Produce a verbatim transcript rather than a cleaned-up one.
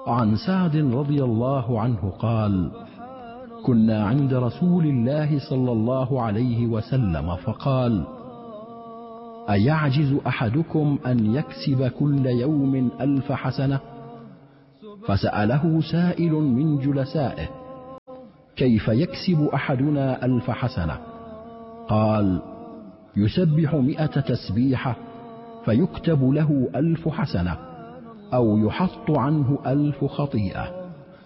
عن سعد رضي الله عنه قال: كنا عند رسول الله صلى الله عليه وسلم فقال: أيعجز أحدكم أن يكسب كل يوم ألف حسنة؟ فسأله سائل من جلسائه: كيف يكسب أحدنا ألف حسنة؟ قال: يسبح مئة تسبيحة فيكتب له ألف حسنة، أو يحط عنه ألف خطيئة.